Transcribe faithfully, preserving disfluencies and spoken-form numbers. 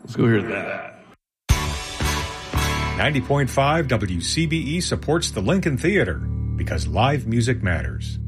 Let's go hear that. ninety point five W C B E supports the Lincoln Theater because live music matters.